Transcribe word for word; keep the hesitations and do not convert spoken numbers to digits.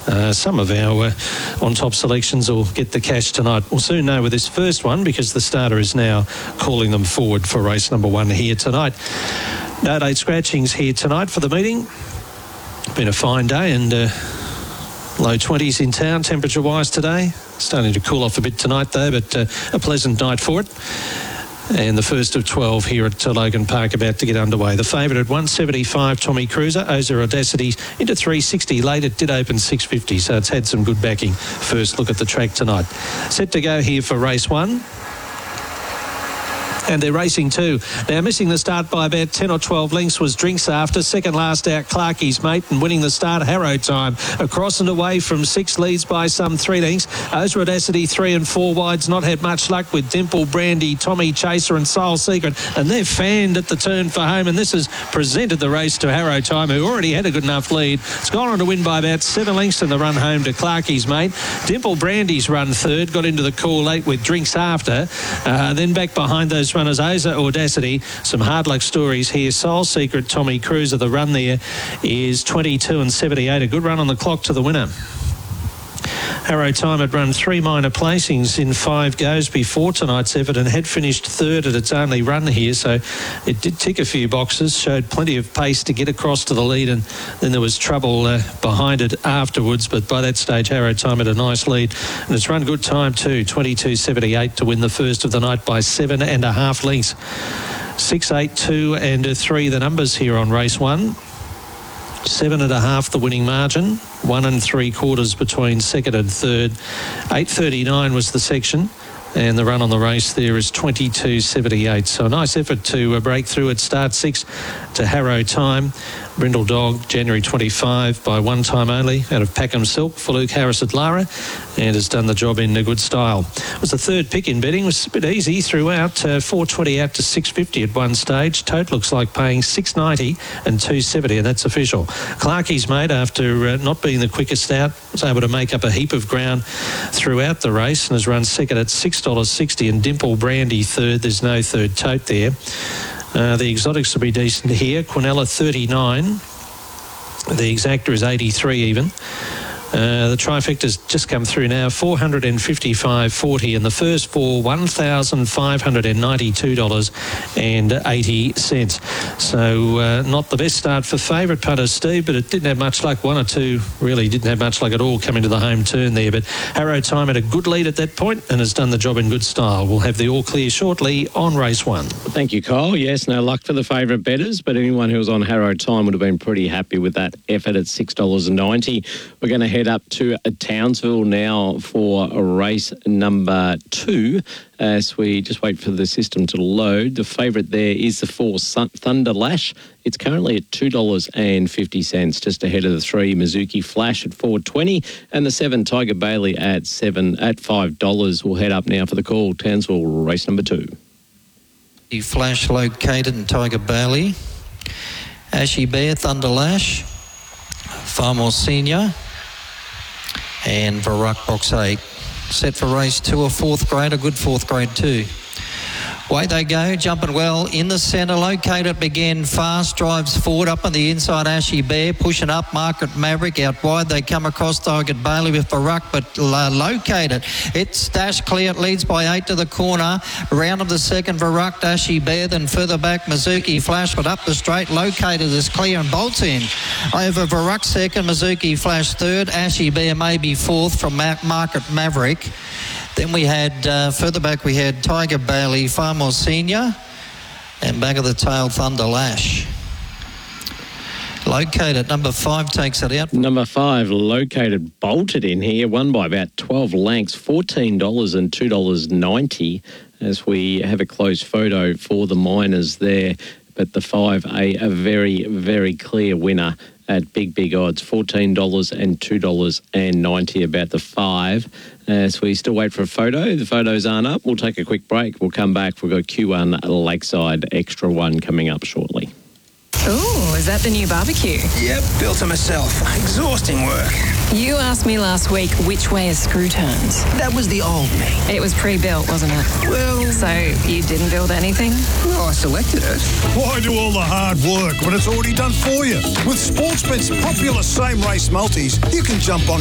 uh, some of our uh, on-top selections will get the cash tonight. We'll soon know with this first one because the starter is now calling them forward for race number one here tonight. No date scratchings here tonight for the meeting. Been a fine day and uh, low twenties in town temperature-wise today. Starting to cool off a bit tonight though, but uh, a pleasant night for it. And the first of twelve here at uh, Logan Park about to get underway. The favourite at one seventy-five, Tommy Cruiser. Oza Audacity into three sixty. Late it did open six fifty, so it's had some good backing. First look at the track tonight. Set to go here for race one. And they're racing too. Now missing the start by about ten or twelve lengths was Drinks After. Second last out, Clarkie's Mate, and winning the start, Harrow Time. Across and away from six, leads by some three lengths. Oza Audacity, three and four wides, not had much luck with Dimple Brandy, Tommy Chaser and Soul Secret. And they're fanned at the turn for home, and this has presented the race to Harrow Time, who already had a good enough lead. It's gone on to win by about seven lengths in the run home to Clarkie's Mate. Dimple Brandy's run third, got into the cool late with Drinks After. Uh, then back behind those runners, Oza Audacity. Some hard luck stories here. Soul Secret, Tommy Cruiser. The run there is twenty-two and seventy-eight. A good run on the clock to the winner. Harrow Time had run three minor placings in five goes before tonight's effort and had finished third at its only run here, so it did tick a few boxes, showed plenty of pace to get across to the lead, and then there was trouble uh, behind it afterwards, but by that stage Harrow Time had a nice lead, and it's run good time too, twenty-two seventy-eight to win the first of the night by seven and a half lengths. Six, eight, two and three the numbers here on race one. Seven and a half the winning margin. One and three quarters between second and third. eight thirty-nine was the section. And the run on the race there is twenty-two seventy-eight. So a nice effort to uh, break through at start six to Harrow Time. Brindle Dog, January twenty-five by one time only out of Packham Silk for Luke Harris at Lara, and has done the job in a good style. It was the third pick in betting. It was a bit easy throughout. Uh, four twenty out to six fifty at one stage. Tote looks like paying six ninety and two seventy, and that's official. Clarkie's Mate, after uh, not being the quickest out, was able to make up a heap of ground throughout the race and has run second at six dollars sixty, and Dimple Brandy third. There's no third tote there. Uh, the exotics will be decent here. Quinella thirty-nine. The exacta is eighty-three even. Uh, the trifecta's just come through now, four fifty-five forty, and the first four, one thousand five hundred ninety-two dollars eighty. So uh, not the best start for favourite punter Steve, but it didn't have much luck. One or two really didn't have much luck at all coming to the home turn there, but Harrow Time had a good lead at that point and has done the job in good style. We'll have the all clear shortly on race one. Thank you, Kyle. Yes, no luck for the favourite betters, but anyone who was on Harrow Time would have been pretty happy with that effort at six dollars ninety. We're going to head up to Townsville now for race number two as we just wait for the system to load. The favourite there is the four Thunder Lash. It's currently at two dollars fifty, just ahead of the three Mizuki Flash at four twenty, and the seven Tiger Bailey at seven at five dollars. We'll head up now for the call. Townsville race number two. The Flash located in Tiger Bailey. Ashy Bear, Thunder Lash, Farmore Senior, and Barak Box eight. Set for race two, a fourth grade, a good fourth grade too. Away they go, jumping well in the centre, located again, fast, drives forward, up on the inside, Ashy Bear, pushing up, Market Maverick, out wide, they come across Target Bailey with Barak, but uh, located, it's dash clear, it leads by eight to the corner, round of the second, Barak, Ashy Bear, then further back, Mizuki Flash, but up the straight, located is clear and bolts in, over Barak second, Mizuki Flash third, Ashy Bear maybe fourth from Ma- Market Maverick. Then we had, uh, further back, we had Tiger Bailey, Farmore Senior, and back of the tail, Thunder Lash. Located, number five takes it out. Number five, Located, bolted in here, won by about twelve lengths, fourteen dollars and two dollars ninety, as we have a close photo for the miners there. But the five, a, a very, very clear winner at big, big odds, fourteen dollars and two dollars ninety about the five. Uh, so we still wait for a photo. The photos aren't up. We'll take a quick break. We'll come back. We've got Q one Lakeside Extra one coming up shortly. Ooh, is that the new barbecue? Yep, built it myself. Exhausting work. You asked me last week which way a screw turns. That was the old me. It was pre-built, wasn't it? Well... So you didn't build anything? Well, I selected it. Why do all the hard work when it's already done for you? With Sportsbet's popular same race multis, you can jump on